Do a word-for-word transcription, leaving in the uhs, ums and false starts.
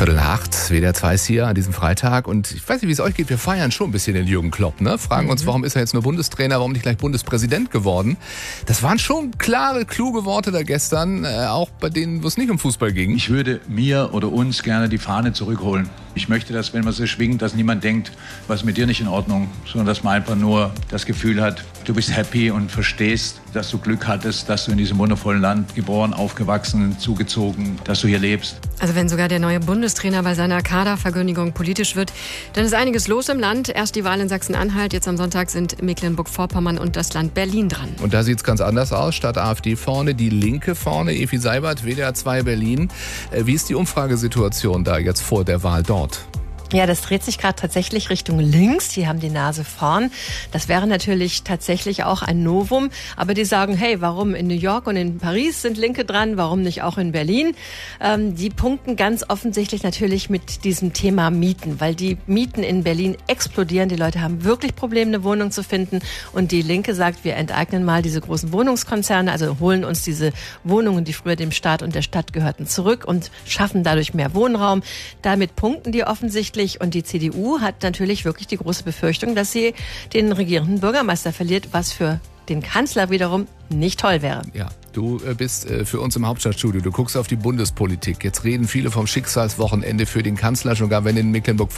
Viertel nach acht, W D R zwei ist hier an diesem Freitag und ich weiß nicht, wie es euch geht, wir feiern schon ein bisschen den Jürgen Klopp, ne? Fragen uns, warum ist er jetzt nur Bundestrainer, warum nicht gleich Bundespräsident geworden? Das waren schon klare, kluge Worte da gestern, äh, auch bei denen, wo es nicht um Fußball ging. Ich würde mir oder uns gerne die Fahne zurückholen. Ich möchte, dass, wenn man sie schwingt, dass niemand denkt, was ist mit dir nicht in Ordnung, sondern dass man einfach nur das Gefühl hat, du bist happy und verstehst, dass du Glück hattest, dass du in diesem wundervollen Land geboren, aufgewachsen, zugezogen, dass du hier lebst. Also wenn sogar der neue Bundestrainer bei seiner Kaderverkündigung politisch wird, dann ist einiges los im Land. Erst die Wahl in Sachsen-Anhalt, jetzt am Sonntag sind Mecklenburg-Vorpommern und das Land Berlin dran. Und da sieht es ganz anders aus. Statt AfD vorne, die Linke vorne. Evi Seibert, W D R zwei Berlin. Wie ist die Umfragesituation da jetzt vor der Wahl dort? Ja, das dreht sich gerade tatsächlich Richtung links. Die haben die Nase vorn. Das wäre natürlich tatsächlich auch ein Novum. Aber die sagen, hey, warum in New York und in Paris sind Linke dran? Warum nicht auch in Berlin? Ähm, die punkten ganz offensichtlich natürlich mit diesem Thema Mieten, weil die Mieten in Berlin explodieren. Die Leute haben wirklich Probleme, eine Wohnung zu finden. Und die Linke sagt, wir enteignen mal diese großen Wohnungskonzerne, also holen uns diese Wohnungen, die früher dem Staat und der Stadt gehörten, zurück und schaffen dadurch mehr Wohnraum. Damit punkten die offensichtlich. Und die C D U hat natürlich wirklich die große Befürchtung, dass sie den regierenden Bürgermeister verliert, was für den Kanzler wiederum nicht toll wäre. Ja, du bist für uns im Hauptstadtstudio. Du guckst auf die Bundespolitik. Jetzt reden viele vom Schicksalswochenende für den Kanzler, schon gar wenn in Mecklenburg